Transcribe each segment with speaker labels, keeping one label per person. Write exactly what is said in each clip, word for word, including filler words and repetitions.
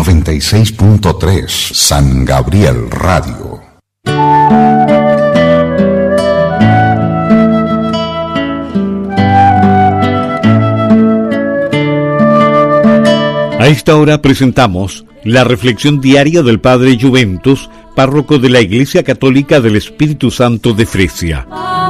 Speaker 1: noventa y seis punto tres San Gabriel Radio.
Speaker 2: A esta hora presentamos la reflexión diaria del Padre Juventus, párroco de la Iglesia Católica del Espíritu Santo de Fresia.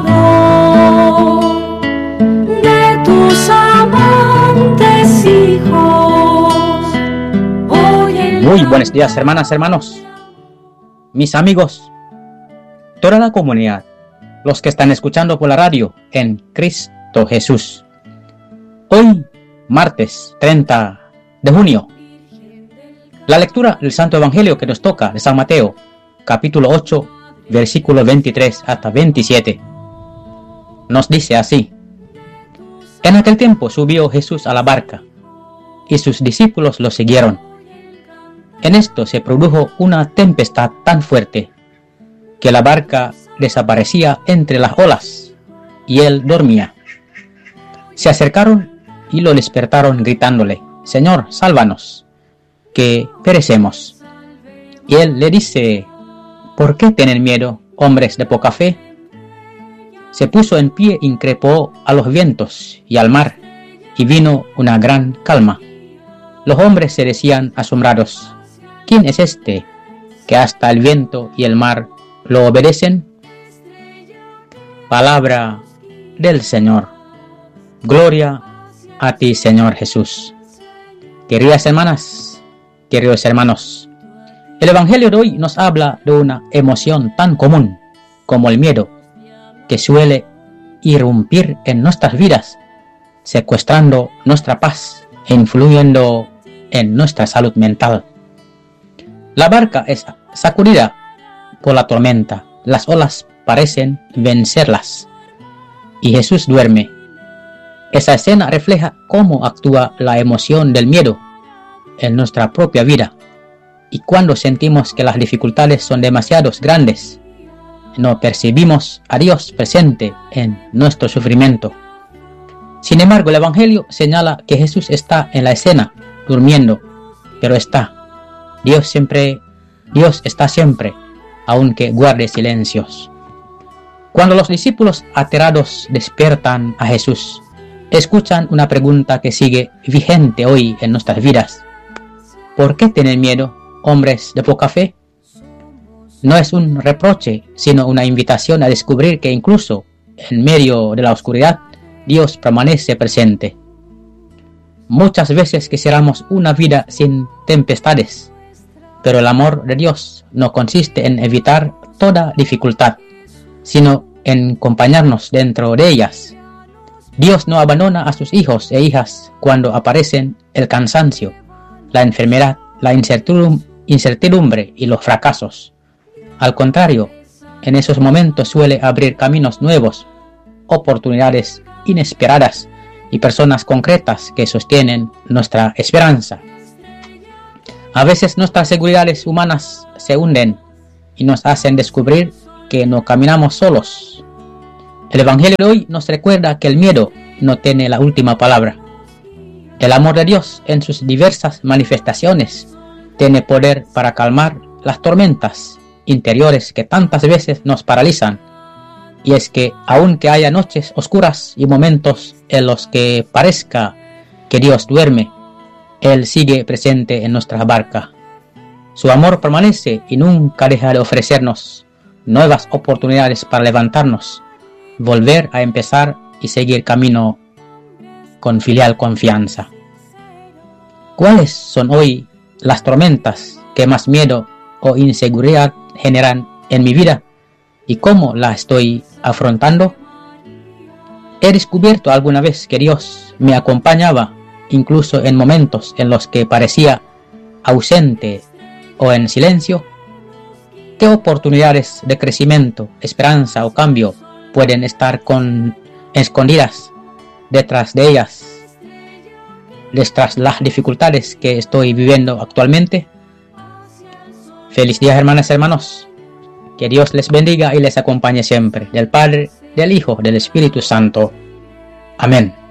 Speaker 3: Amor de tus amantes hijos.
Speaker 4: Muy buenos días, hermanas, hermanos, mis amigos, toda la comunidad, los que están escuchando por la radio en Cristo Jesús. Hoy, martes treinta de junio, la lectura del Santo Evangelio que nos toca de San Mateo, capítulo ocho, versículos veintitrés hasta veintisiete, nos dice así: En aquel tiempo subió Jesús a la barca, y sus discípulos lo siguieron. En esto se produjo una tempestad tan fuerte, que la barca desaparecía entre las olas, y él dormía. Se acercaron y lo despertaron gritándole: Señor, sálvanos, que perecemos. Y él le dice: ¿por qué tienen miedo, hombres de poca fe? Se puso en pie, increpó a los vientos y al mar, y vino una gran calma. Los hombres se decían asombrados: ¿quién es este, que hasta el viento y el mar lo obedecen? Palabra del Señor. Gloria a ti, Señor Jesús. Queridas hermanas, queridos hermanos, el Evangelio de hoy nos habla de una emoción tan común como el miedo, que suele irrumpir en nuestras vidas, secuestrando nuestra paz e influyendo en nuestra salud mental. La barca es sacudida por la tormenta, las olas parecen vencerlas, y Jesús duerme. Esa escena refleja cómo actúa la emoción del miedo en nuestra propia vida, y cuando sentimos que las dificultades son demasiado grandes, no percibimos a Dios presente en nuestro sufrimiento. Sin embargo, el Evangelio señala que Jesús está en la escena, durmiendo, pero está. Dios siempre, Dios está siempre, aunque guarde silencios. Cuando los discípulos aterrados despiertan a Jesús, escuchan una pregunta que sigue vigente hoy en nuestras vidas: ¿por qué tienen miedo, hombres de poca fe? No es un reproche, sino una invitación a descubrir que incluso en medio de la oscuridad, Dios permanece presente. Muchas veces quisiéramos una vida sin tempestades, pero el amor de Dios no consiste en evitar toda dificultad, sino en acompañarnos dentro de ellas. Dios no abandona a sus hijos e hijas cuando aparecen el cansancio, la enfermedad, la incertidumbre y los fracasos. Al contrario, en esos momentos suele abrir caminos nuevos, oportunidades inesperadas y personas concretas que sostienen nuestra esperanza. A veces nuestras seguridades humanas se hunden y nos hacen descubrir que no caminamos solos. El Evangelio de hoy nos recuerda que el miedo no tiene la última palabra. El amor de Dios en sus diversas manifestaciones tiene poder para calmar las tormentas interiores que tantas veces nos paralizan. Y es que aunque haya noches oscuras y momentos en los que parezca que Dios duerme, Él sigue presente en nuestra barca. Su amor permanece y nunca deja de ofrecernos nuevas oportunidades para levantarnos, volver a empezar y seguir camino con filial confianza. ¿Cuáles son hoy las tormentas que más miedo o inseguridad generan en mi vida y cómo la estoy afrontando? He descubierto alguna vez que Dios me acompañaba incluso en momentos en los que parecía ausente o en silencio. ¿Qué oportunidades de crecimiento, esperanza o cambio pueden estar con, escondidas detrás de ellas, detrás de las dificultades que estoy viviendo actualmente? Feliz día, hermanas y hermanos. Que Dios les bendiga y les acompañe siempre. Del Padre, del Hijo, del Espíritu Santo. Amén.